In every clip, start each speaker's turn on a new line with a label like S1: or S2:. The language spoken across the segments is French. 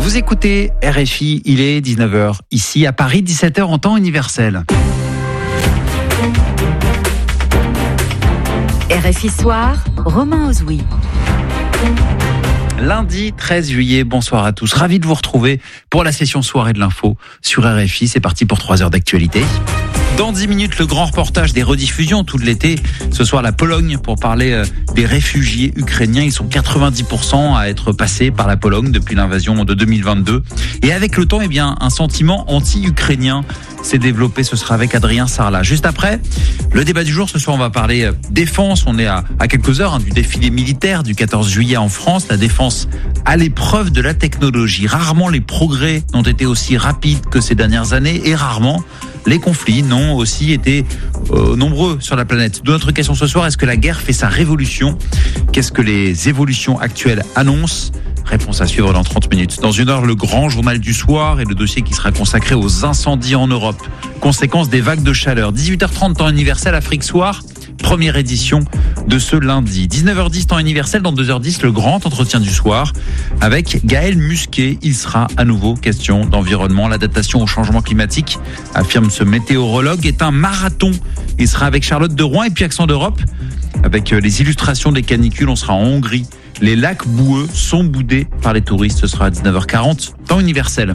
S1: Vous écoutez RFI, il est 19h ici à Paris, 17h en temps universel.
S2: RFI Soir, Romain Ozoui.
S1: Lundi 13 juillet, bonsoir à tous. Ravi de vous retrouver pour la session soirée de l'info sur RFI. C'est parti pour 3 heures d'actualité. Dans 10 minutes, le grand reportage des rediffusions tout l'été. Ce soir, la Pologne pour parler des réfugiés ukrainiens. Ils sont 90% à être passés par la Pologne depuis l'invasion de 2022. Et avec le temps, un sentiment anti-ukrainien s'est développé. Ce sera avec Adrien Sarlat. Juste après, le débat du jour. Ce soir, on va parler défense. On est à quelques heures du défilé militaire du 14 juillet en France. La défense à l'épreuve de la technologie. Rarement les progrès n'ont été aussi rapides que ces dernières années et rarement les conflits n'ont aussi été nombreux sur la planète. D'où notre question ce soir, est-ce que la guerre fait sa révolution ? Qu'est-ce que les évolutions actuelles annoncent ? Réponse à suivre dans 30 minutes. Dans 1 heure, le grand journal du soir et le dossier qui sera consacré aux incendies en Europe. Conséquences des vagues de chaleur. 18h30 temps universel, Afrique Soir. Première édition de ce lundi. 19h10 temps universel, dans 2h10 le grand entretien du soir avec Gaël Musquet. Il sera à nouveau question d'environnement. L'adaptation au changement climatique, affirme ce météorologue, est un marathon. Il sera avec Charlotte de Rouen et puis Accent d'Europe avec les illustrations des canicules. On sera en Hongrie. Les lacs boueux sont boudés par les touristes. Ce sera à 19h40 temps universel.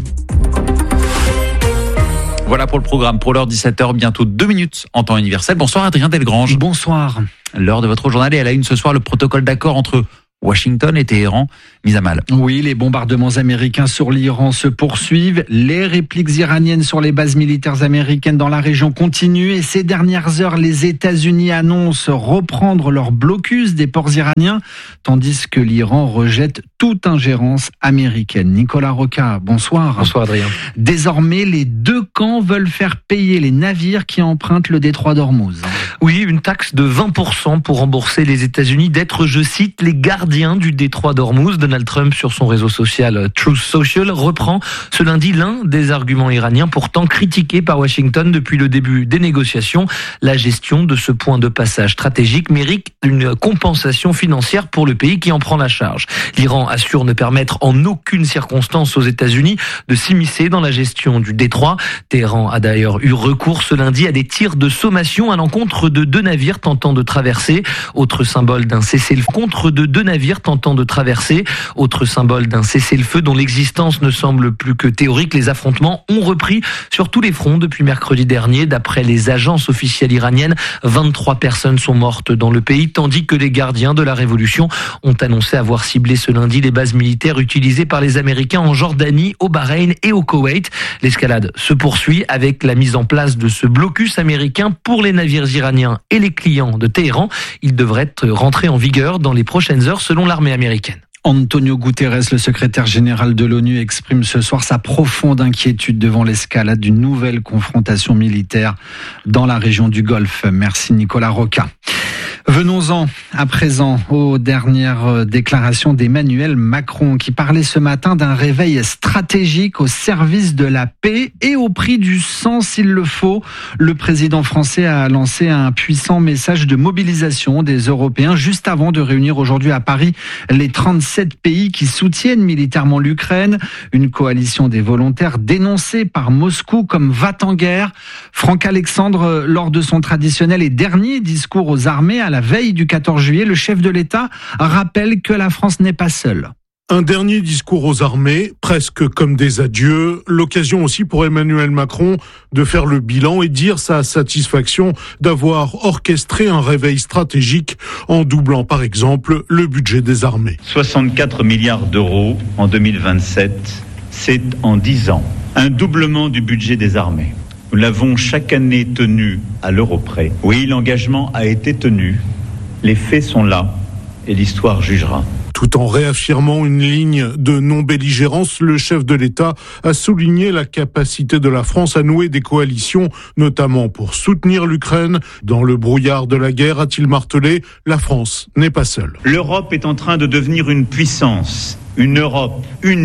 S1: Voilà pour le programme. Pour l'heure 17h, bientôt 2 minutes en temps universel. Bonsoir Adrien Delgrange.
S3: Bonsoir.
S1: L'heure de votre journal et à la une ce soir, le protocole d'accord entre Washington et Téhéran mis à mal.
S3: Oui, les bombardements américains sur l'Iran se poursuivent. Les répliques iraniennes sur les bases militaires américaines dans la région continuent. Et ces dernières heures, les États-Unis annoncent reprendre leur blocus des ports iraniens, tandis que l'Iran rejette toute ingérence américaine. Nicolas Roca, bonsoir.
S4: Bonsoir Adrien.
S3: Désormais, les deux camps veulent faire payer les navires qui empruntent le détroit d'Ormuz.
S4: Oui, une taxe de 20% pour rembourser les États-Unis d'être, je cite, les gardiens du détroit d'Ormuz. Donald Trump, sur son réseau social Truth Social, reprend ce lundi l'un des arguments iraniens pourtant critiqués par Washington depuis le début des négociations. La gestion de ce point de passage stratégique mérite une compensation financière pour le pays qui en prend la charge. L'Iran assure ne permettre en aucune circonstance aux États-Unis de s'immiscer dans la gestion du détroit. Téhéran a d'ailleurs eu recours ce lundi à des tirs de sommation à l'encontre de 2 navires tentant de traverser. Autre symbole d'un cessez-le-feu contre de 2 navires tentant de traverser. Autre symbole d'un cessez-le-feu dont l'existence ne semble plus que théorique. Les affrontements ont repris sur tous les fronts depuis mercredi dernier. D'après les agences officielles iraniennes, 23 personnes sont mortes dans le pays, tandis que les gardiens de la révolution ont annoncé avoir ciblé ce lundi les bases militaires utilisées par les Américains en Jordanie, au Bahreïn et au Koweït. L'escalade se poursuit avec la mise en place de ce blocus américain pour les navires iraniens et les clients de Téhéran. Il devrait rentrer en vigueur dans les prochaines heures selon l'armée américaine.
S3: Antonio Guterres, le secrétaire général de l'ONU, exprime ce soir sa profonde inquiétude devant l'escalade d'une nouvelle confrontation militaire dans la région du Golfe. Merci Nicolas Roca. Venons-en à présent aux dernières déclarations d'Emmanuel Macron qui parlait ce matin d'un réveil stratégique au service de la paix et au prix du sang s'il le faut. Le président français a lancé un puissant message de mobilisation des Européens juste avant de réunir aujourd'hui à Paris les 37 pays qui soutiennent militairement l'Ukraine. Une coalition des volontaires dénoncée par Moscou comme va-t-en-guerre. Franck Alexandre, lors de son traditionnel et dernier discours aux armées à la veille du 14 juillet, le chef de l'État rappelle que la France n'est pas seule.
S5: Un dernier discours aux armées, presque comme des adieux, l'occasion aussi pour Emmanuel Macron de faire le bilan et dire sa satisfaction d'avoir orchestré un réveil stratégique en doublant par exemple le budget des armées.
S6: 64 milliards d'euros en 2027, c'est en 10 ans un doublement du budget des armées. Nous l'avons chaque année tenu à l'euro près. Oui, l'engagement a été tenu. Les faits sont là et l'histoire jugera.
S5: Tout en réaffirmant une ligne de non-belligérance, le chef de l'État a souligné la capacité de la France à nouer des coalitions, notamment pour soutenir l'Ukraine. Dans le brouillard de la guerre, a-t-il martelé, la France n'est pas seule.
S6: L'Europe est en train de devenir une puissance, une Europe unie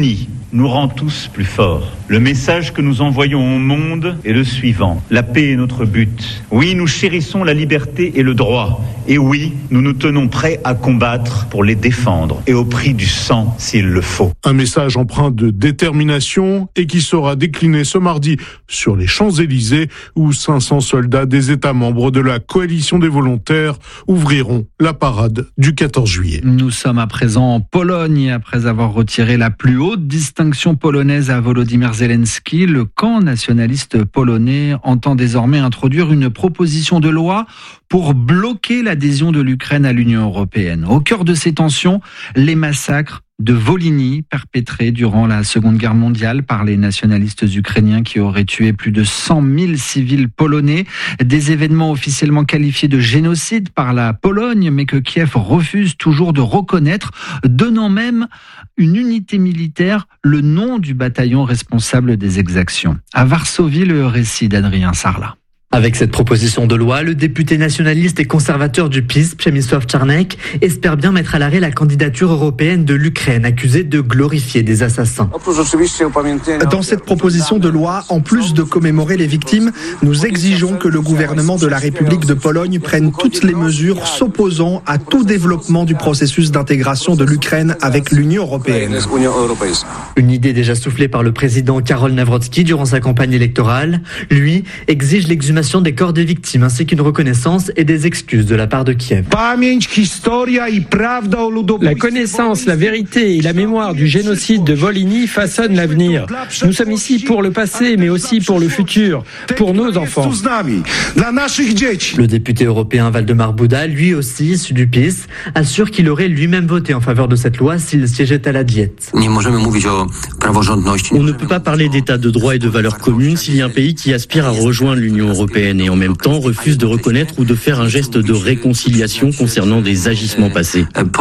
S6: nous rend tous plus forts. Le message que nous envoyons au monde est le suivant. La paix est notre but. Oui, nous chérissons la liberté et le droit. Et oui, nous nous tenons prêts à combattre pour les défendre et au prix du sang s'il le faut.
S5: Un message empreint de détermination et qui sera décliné ce mardi sur les Champs-Élysées où 500 soldats des États membres de la coalition des volontaires ouvriront la parade du 14 juillet.
S3: Nous sommes à présent en Pologne. Après avoir retiré la plus haute distinction polonaise à Volodymyr Zelensky, le camp nationaliste polonais entend désormais introduire une proposition de loi pour bloquer l'adhésion de l'Ukraine à l'Union européenne. Au cœur de ces tensions, les massacres de Volhynie perpétrés durant la Seconde Guerre mondiale par les nationalistes ukrainiens qui auraient tué plus de 100 000 civils polonais. Des événements officiellement qualifiés de génocide par la Pologne, mais que Kiev refuse toujours de reconnaître, donnant même une unité militaire le nom du bataillon responsable des exactions. À Varsovie, le récit d'Adrien Sarlat.
S7: Avec cette proposition de loi, le député nationaliste et conservateur du PiS, Przemysław Czarnek, espère bien mettre à l'arrêt la candidature européenne de l'Ukraine, accusée de glorifier des assassins.
S8: Dans cette proposition de loi, en plus de commémorer les victimes, nous exigeons que le gouvernement de la République de Pologne prenne toutes les mesures s'opposant à tout développement du processus d'intégration de l'Ukraine avec l'Union européenne.
S7: Une idée déjà soufflée par le président Karol Nawrocki durant sa campagne électorale. Lui exige l'exhumation des corps des victimes ainsi qu'une reconnaissance et des excuses de la part de Kiev.
S9: La connaissance, la vérité et la mémoire du génocide de Volhynie façonnent l'avenir. Nous sommes ici pour le passé, mais aussi pour le futur, pour nos enfants.
S7: Le député européen Waldemar Buda, lui aussi issu du PiS, assure qu'il aurait lui-même voté en faveur de cette loi s'il siégeait à la Diète.
S10: On ne peut pas parler d'état de droit et de valeurs communes s'il y a un pays qui aspire à rejoindre l'Union européenne et en même temps refuse de reconnaître ou de faire un geste de réconciliation concernant des agissements passés.